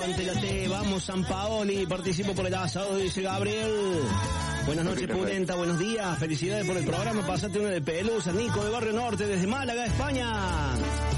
Aguante la T, vamos San Paoli, participo por el asado, dice Gabriel. Buenas noches, Pulenta, buenos días, felicidades por el programa, pasate una de Pelusa, Nico de Barrio Norte, desde Málaga, España.